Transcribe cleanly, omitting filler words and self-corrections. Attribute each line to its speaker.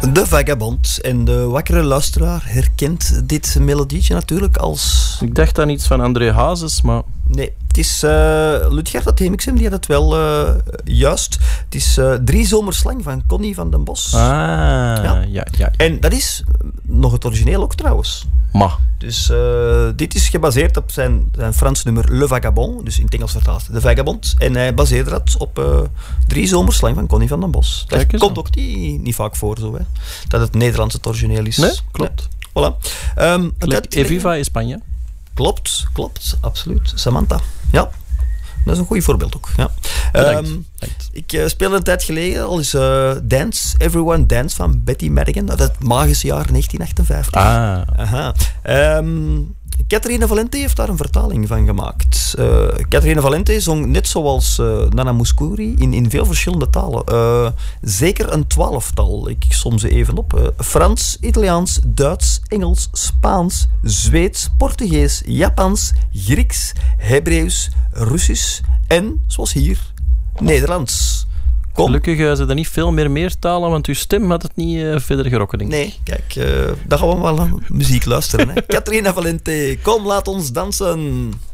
Speaker 1: De Vagabond. En de wakkere luisteraar herkent dit melodietje natuurlijk als...
Speaker 2: Ik dacht aan iets van André Hazes, maar...
Speaker 1: Nee, het is Ludger dat Hemixem, die had het wel juist. Het is 3 zomers lang van Connie van den Bos.
Speaker 2: Ja.
Speaker 1: En dat is nog het origineel ook trouwens.
Speaker 2: Maar...
Speaker 1: Dus dit is gebaseerd op zijn Frans nummer Le Vagabond, dus in het Engels vertaald De Vagabond. En hij baseerde dat op 3 zomers lang van Connie van den Bos. Dat komt ook niet vaak voor zo, hè, dat het Nederlands het origineel is.
Speaker 2: Nee, klopt.
Speaker 1: Nee. Voilà.
Speaker 2: Eviva in Spanje.
Speaker 1: Klopt, absoluut. Samantha, ja. Dat is een goed voorbeeld ook. Ja. Ik speelde een tijd geleden al eens Dance, Everyone Dance van Betty Madigan. Dat het magische jaar 1958. Aha. Catherine Valente heeft daar een vertaling van gemaakt. Catherine Valente zong net zoals Nana Mouskouri in veel verschillende talen. Zeker een 12-tal. Ik som ze even op. Frans, Italiaans, Duits, Engels, Spaans, Zweeds, Portugees, Japans, Grieks, Hebreeuws, Russisch en, zoals hier, Nederlands. Kom.
Speaker 2: Gelukkig zijn er niet veel meer talen, want uw stem had het niet verder gerokken, denk ik.
Speaker 1: Nee, kijk, dan gaan we wel naar muziek luisteren. Hè. Catherine Valente, kom, laat ons dansen.